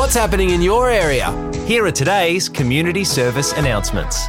What's happening in your area? Here are today's community service announcements.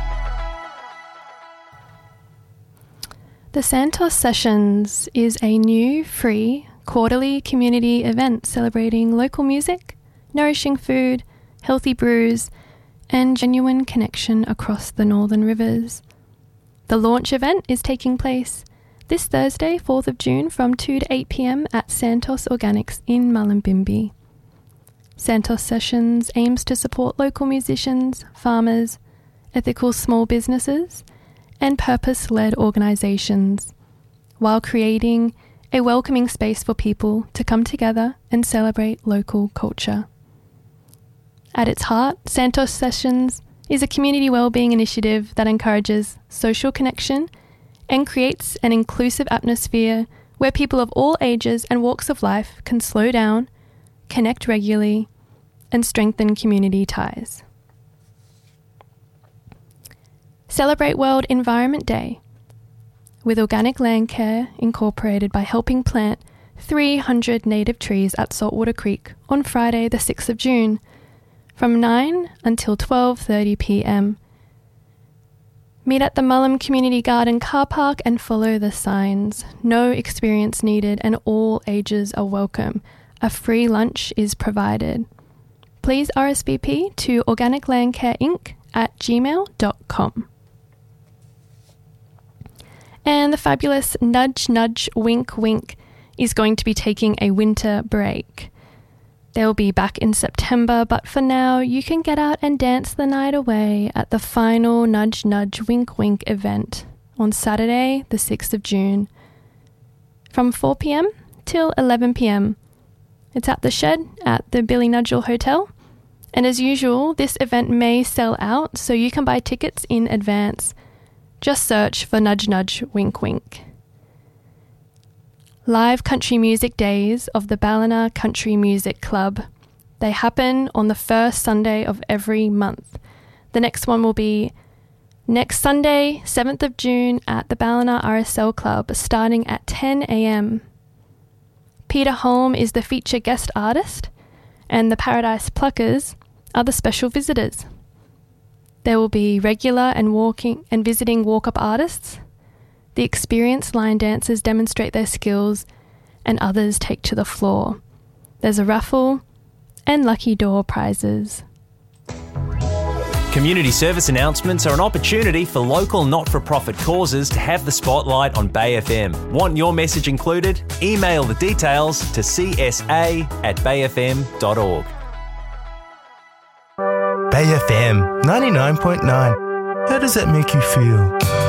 The Santos Sessions is a new, free, quarterly community event celebrating local music, nourishing food, healthy brews, and genuine connection across the Northern Rivers. The launch event is taking place this Thursday, 4th of June, from 2 to 8 p.m. at Santos Organics in Mullumbimby. Santos Sessions aims to support local musicians, farmers, ethical small businesses, and purpose-led organisations, while creating a welcoming space for people to come together and celebrate local culture. At its heart, Santos Sessions is a community wellbeing initiative that encourages social connection and creates an inclusive atmosphere where people of all ages and walks of life can slow down, connect regularly, and strengthen community ties. Celebrate World Environment Day with Organic Land Care Incorporated by helping plant 300 native trees at Saltwater Creek on Friday the 6th of June from 9 until 12:30 p.m. Meet at the Mullum Community Garden car park and follow the signs. No experience needed and all ages are welcome. A free lunch is provided. Please RSVP to organiclandcareinc@gmail.com. And the fabulous Nudge Nudge Wink Wink is going to be taking a winter break. They'll be back in September, but for now, you can get out and dance the night away at the final Nudge Nudge Wink Wink event on Saturday, the 6th of June, from 4 p.m. till 11 p.m. It's at the Shed at the Billy Nudgel Hotel. And as usual, this event may sell out, so you can buy tickets in advance. Just search for Nudge Nudge Wink Wink. Live country music days of the Ballina Country Music Club. They happen on the first Sunday of every month. The next one will be next Sunday, 7th of June at the Ballina RSL Club, starting at 10 a.m. Peter Holm is the feature guest artist, and the Paradise Pluckers are the special visitors. There will be regular and visiting walk-up artists. The experienced line dancers demonstrate their skills and others take to the floor. There's a raffle and lucky door prizes. Community service announcements are an opportunity for local not-for-profit causes to have the spotlight on Bay FM. Want your message included? Email the details to csa@bayfm.org. Bay FM 99.9. How does that make you feel?